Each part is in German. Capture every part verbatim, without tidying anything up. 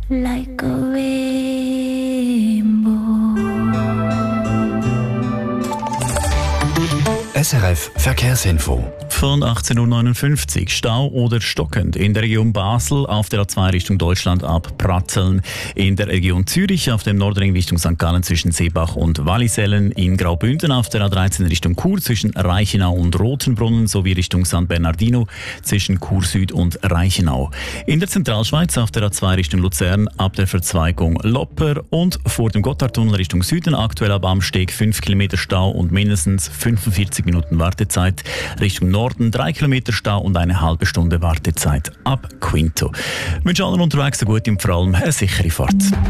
like a rainbow. S R F Verkehrsinfo. Von achtzehn Uhr neunundfünfzig. Stau oder stockend in der Region Basel auf der A zwei Richtung Deutschland ab Pratzeln. In der Region Zürich auf dem Nordring Richtung Sankt Gallen zwischen Seebach und Wallisellen. In Graubünden auf der A dreizehn Richtung Chur zwischen Reichenau und Rotenbrunnen sowie Richtung San Bernardino zwischen Chur Süd und Reichenau. In der Zentralschweiz auf der A zwei Richtung Luzern ab der Verzweigung Lopper und vor dem Gotthardtunnel Richtung Süden aktuell ab Amsteg fünf Kilometer Stau und mindestens fünfundvierzig Minuten Wartezeit. Richtung Norden drei Kilometer Stau und eine halbe Stunde Wartezeit ab Quinto. Ich wünsche allen unterwegs eine gute und vor allem eine sichere Fahrt.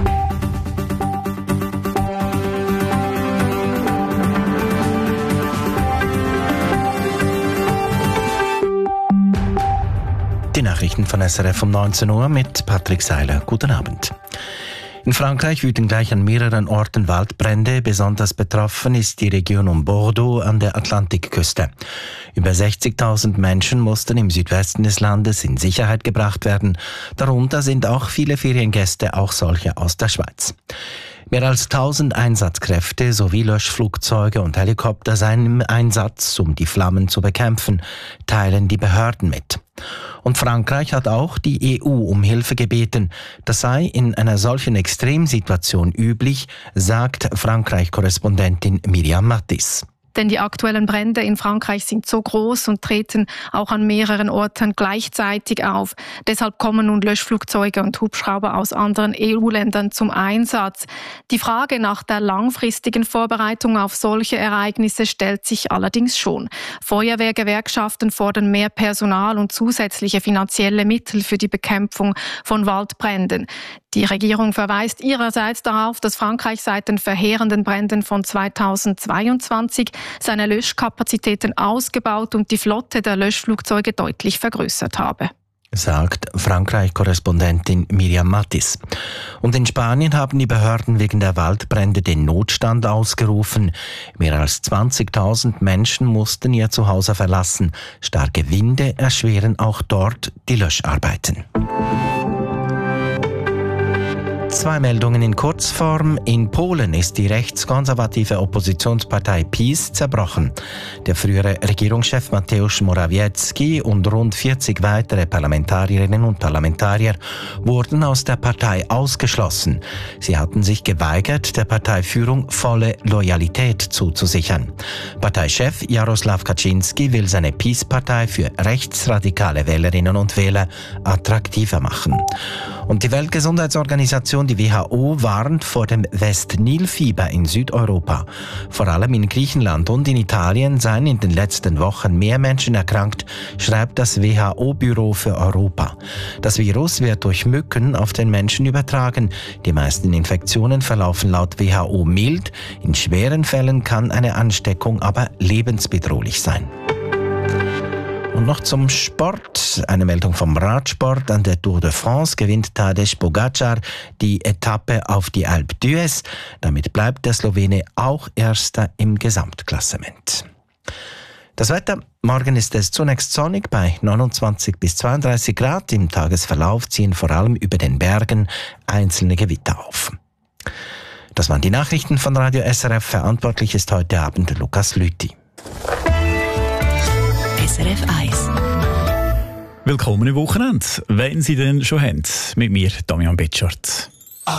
Die Nachrichten von S R F um neunzehn Uhr mit Patrick Seiler. Guten Abend. In Frankreich wüten gleich an mehreren Orten Waldbrände. Besonders betroffen ist die Region um Bordeaux an der Atlantikküste. Über sechzigtausend Menschen mussten im Südwesten des Landes in Sicherheit gebracht werden. Darunter sind auch viele Feriengäste, auch solche aus der Schweiz. Mehr als tausend Einsatzkräfte sowie Löschflugzeuge und Helikopter seien im Einsatz, um die Flammen zu bekämpfen, teilen die Behörden mit. Und Frankreich hat auch die E U um Hilfe gebeten. Das sei in einer solchen Extremsituation üblich, sagt Frankreich-Korrespondentin Miriam Mattis. Denn die aktuellen Brände in Frankreich sind so groß und treten auch an mehreren Orten gleichzeitig auf. Deshalb kommen nun Löschflugzeuge und Hubschrauber aus anderen E U-Ländern zum Einsatz. Die Frage nach der langfristigen Vorbereitung auf solche Ereignisse stellt sich allerdings schon. Feuerwehrgewerkschaften fordern mehr Personal und zusätzliche finanzielle Mittel für die Bekämpfung von Waldbränden. Die Regierung verweist ihrerseits darauf, dass Frankreich seit den verheerenden Bränden von zweitausendzweiundzwanzig seine Löschkapazitäten ausgebaut und die Flotte der Löschflugzeuge deutlich vergrößert habe. Sagt Frankreich-Korrespondentin Miriam Mattis. Und in Spanien haben die Behörden wegen der Waldbrände den Notstand ausgerufen. Mehr als zwanzigtausend Menschen mussten ihr Zuhause verlassen. Starke Winde erschweren auch dort die Löscharbeiten. Zwei Meldungen in Kurzform. In Polen ist die rechtskonservative Oppositionspartei PiS zerbrochen. Der frühere Regierungschef Mateusz Morawiecki und rund vierzig weitere Parlamentarierinnen und Parlamentarier wurden aus der Partei ausgeschlossen. Sie hatten sich geweigert, der Parteiführung volle Loyalität zuzusichern. Parteichef Jaroslaw Kaczynski will seine PiS-Partei für rechtsradikale Wählerinnen und Wähler attraktiver machen. Und die Weltgesundheitsorganisation, die W H O, warnt vor dem West-Nil-Fieber in Südeuropa. Vor allem in Griechenland und in Italien seien in den letzten Wochen mehr Menschen erkrankt, schreibt das W H O-Büro für Europa. Das Virus wird durch Mücken auf den Menschen übertragen. Die meisten Infektionen verlaufen laut W H O mild. In schweren Fällen kann eine Ansteckung aber lebensbedrohlich sein. Und noch zum Sport. Eine Meldung vom Radsport. An der Tour de France gewinnt Tadej Pogacar die Etappe auf die Alpe d'Huez. Damit bleibt der Slowene auch Erster im Gesamtklassement. Das Wetter. Morgen ist es zunächst sonnig bei neunundzwanzig bis zweiunddreißig Grad. Im Tagesverlauf ziehen vor allem über den Bergen einzelne Gewitter auf. Das waren die Nachrichten von Radio S R F. Verantwortlich ist heute Abend Lukas Lüthi. S R F eins. Willkommen im Wochenende, wenn Sie denn schon haben. Mit mir, Damian Betschart.